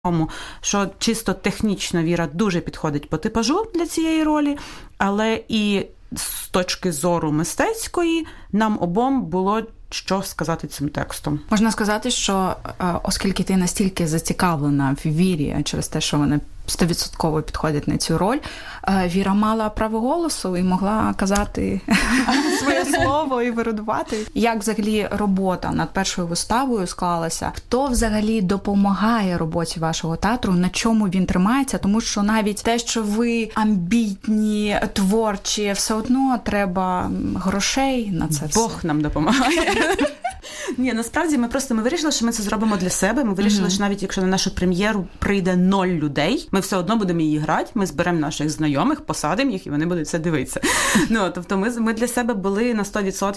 що чисто технічно Віра дуже підходить по типажу для цієї ролі, але і з точки зору мистецької нам обом було що сказати цим текстом. Можна сказати, що оскільки ти настільки зацікавлена в Вірі через те, що вона 100% підходить на цю роль, Віра мала право голосу і могла казати своє слово і виридувати. Як взагалі робота над першою виставою склалася? Хто взагалі допомагає роботі вашого театру? На чому він тримається? Тому що навіть те, що ви амбітні, творчі, все одно треба грошей на це все. Бог нам допомагає. Ні, насправді ми вирішили, що ми це зробимо для себе. Ми вирішили, що навіть якщо на нашу прем'єру прийде 0 людей, ми все одно будемо її грати, ми зберемо наших знайомих, посадимо їх, і вони будуть це дивитися. Тобто ми для себе були на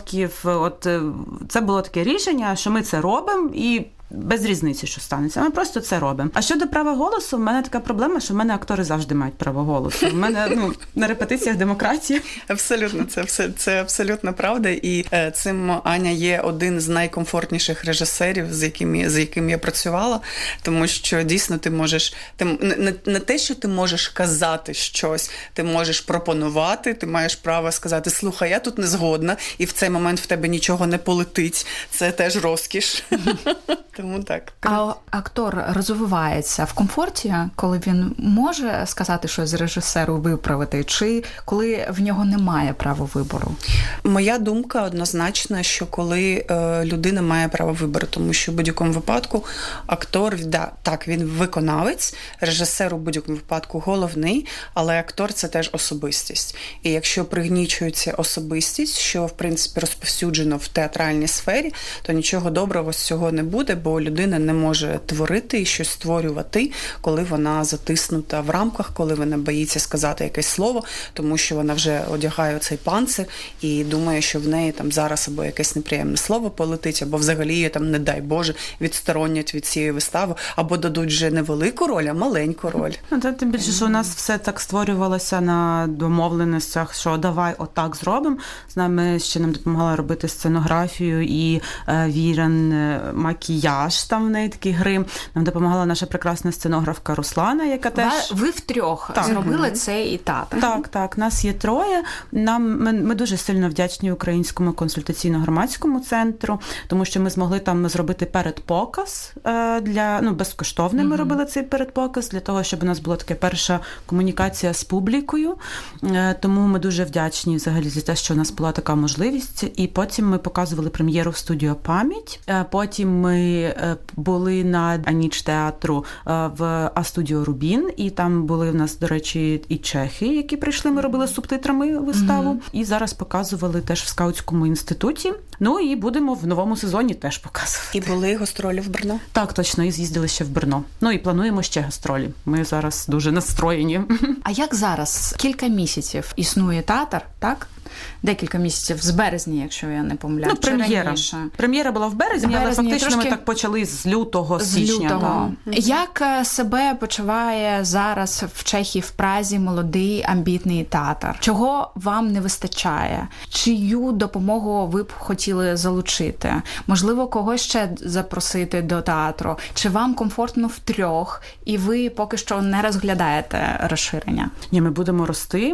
100%, це було таке рішення, що ми це робимо, і без різниці, що станеться. Ми просто це робимо. А щодо права голосу, в мене така проблема, що в мене актори завжди мають право голосу. В мене на репетиціях демократія. Абсолютно, це абсолютно правда. І цим Аня є один з найкомфортніших режисерів, з яким я працювала, тому що дійсно ти можеш, не те, що ти можеш казати щось, ти можеш пропонувати, ти маєш право сказати: слухай, я тут не згодна, і в цей момент в тебе нічого не полетить. Це теж розкіш. Тому так. А актор розвивається в комфорті, коли він може сказати щось режисеру, виправити, чи коли в нього немає права вибору? Моя думка однозначна, що коли людина має право вибору, тому що в будь-якому випадку актор, він виконавець, режисер у будь-якому випадку головний, але актор – це теж особистість. І якщо пригнічується особистість, що, в принципі, розповсюджено в театральній сфері, то нічого доброго з цього не буде, бо людина не може творити і щось створювати, коли вона затиснута в рамках, коли вона боїться сказати якесь слово, тому що вона вже одягає цей панцир і думає, що в неї там зараз або якесь неприємне слово полетить, або взагалі її там, не дай Боже, відсторонять від цієї вистави, або дадуть вже не велику роль, а маленьку роль. Тим більше, що у нас все так створювалося на домовленостях, що давай отак зробимо. З нами ще нам допомагала робити сценографію і Вірин макіяж, там в неї такий грим. Нам допомагала наша прекрасна сценографка Руслана, яка теж... Ви втрьох зробили цей театр. Так. Нас є 3. Ми дуже сильно вдячні Українському консультаційно-громадському центру, тому що ми змогли там зробити передпоказ безкоштовний ми робили цей передпоказ, для того, щоб у нас була така перша комунікація з публікою. Тому ми дуже вдячні взагалі за те, що у нас була така можливість. І потім ми показували прем'єру в студіо «Пам'ять». Потім ми були на ніч театру в А-студіо «Рубін», і там були в нас, до речі, і чехи, які прийшли, ми робили субтитрами виставу. І зараз показували теж в Скаутському інституті. І будемо в новому сезоні теж показувати. І були гастролі в Брно? Так, точно, і з'їздили ще в Брно. І плануємо ще гастролі. Ми зараз дуже настроєні. А як зараз? Кілька місяців існує театр, так? Декілька місяців, з березня, якщо я не помиляю. Прем'єра була в березні, але фактично ми так почали з лютого, січня. Як себе почуває зараз в Чехії, в Празі молодий амбітний театр? Чого вам не вистачає? Чию допомогу ви б хотіли залучити? Можливо, когось ще запросити до театру? Чи вам комфортно втрьох, і ви поки що не розглядаєте розширення? Ні, ми будемо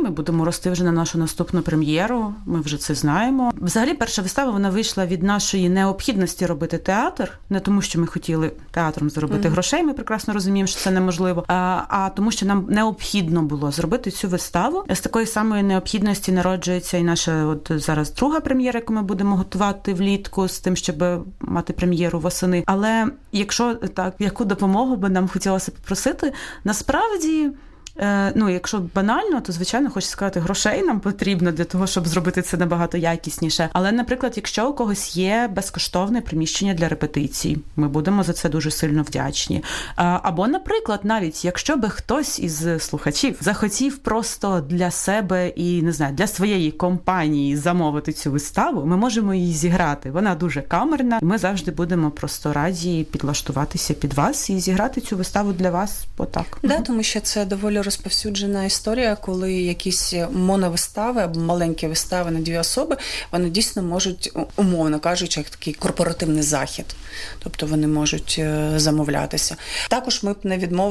рости вже на нашу наступну прем'єру. Ми вже це знаємо. Взагалі, перша вистава, вона вийшла від нашої необхідності робити театр, не тому, що ми хотіли театром заробити грошей, ми прекрасно розуміємо, що це неможливо, а тому, що нам необхідно було зробити цю виставу. З такої самої необхідності народжується і наша зараз друга прем'єра, яку ми будемо готувати влітку, з тим, щоб мати прем'єру восени. Але якщо так, яку допомогу би нам хотілося попросити, насправді... якщо банально, то, звичайно, хочу сказати, грошей нам потрібно для того, щоб зробити це набагато якісніше. Але, наприклад, якщо у когось є безкоштовне приміщення для репетицій, ми будемо за це дуже сильно вдячні. Або, наприклад, навіть якщо би хтось із слухачів захотів просто для себе і, не знаю, для своєї компанії замовити цю виставу, ми можемо її зіграти. Вона дуже камерна, і ми завжди будемо просто раді підлаштуватися під вас і зіграти цю виставу для вас отак. Тому що це доволі розповсюджена історія, коли якісь моновистави або маленькі вистави на 2 особи, вони дійсно можуть, умовно кажучи, як такий корпоративний захід. Тобто вони можуть замовлятися. Також ми б не відмовили